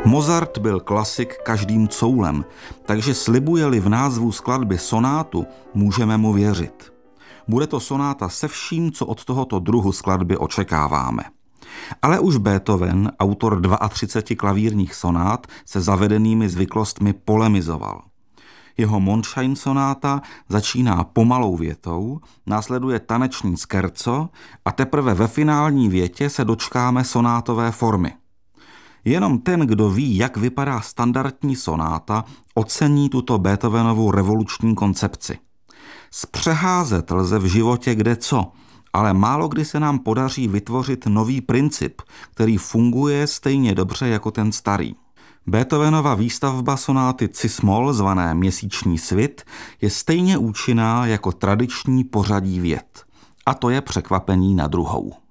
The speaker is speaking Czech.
Mozart byl klasik každým coulem, takže slibuje-li v názvu skladby sonátu, můžeme mu věřit. Bude to sonáta se vším, co od tohoto druhu skladby očekáváme. Ale už Beethoven, autor 32 klavírních sonát, se zavedenými zvyklostmi polemizoval. Jeho Mondschein sonáta začíná pomalou větou, následuje taneční scherzo a teprve ve finální větě se dočkáme sonátové formy. Jenom ten, kdo ví, jak vypadá standardní sonáta, ocení tuto Beethovenovu revoluční koncepci. Zpřeházet lze v životě kdeco, ale málo kdy se nám podaří vytvořit nový princip, který funguje stejně dobře jako ten starý. Beethovenova výstavba sonáty cis-moll, zvané Měsíční svit, je stejně účinná jako tradiční pořadí vět. A to je překvapení na druhou.